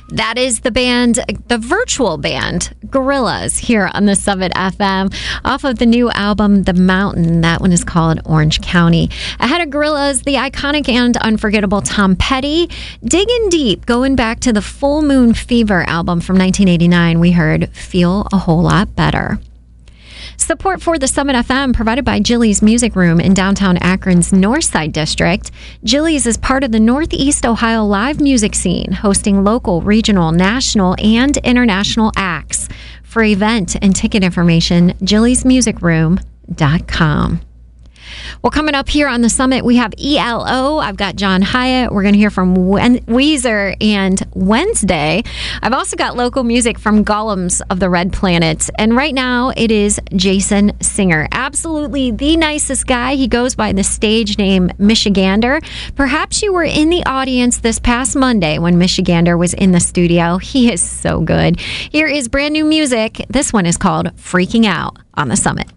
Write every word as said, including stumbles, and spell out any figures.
That is the band, the virtual band, Gorillaz, here on the Summit F M, off of the new album, The Mountain. That one is called Orange County. Ahead of Gorillaz, the iconic and unforgettable Tom Petty. Digging deep, going back to the Full Moon Fever album from nineteen eighty-nine, we heard Feel a Whole Lot Better. Support for the Summit F M provided by Jilly's Music Room in downtown Akron's Northside District. Jilly's is part of the Northeast Ohio live music scene, hosting local, regional, national, and international acts. For event and ticket information, jillys music room dot com. Well, coming up here on the Summit, we have E L O. I've got John Hyatt. We're going to hear from Wen- Weezer and Wednesday. I've also got local music from Golems of the Red Planet. And right now, it is Jason Singer. Absolutely the nicest guy. He goes by the stage name Michigander. Perhaps you were in the audience this past Monday when Michigander was in the studio. He is so good. Here is brand new music. This one is called Freaking Out on the Summit.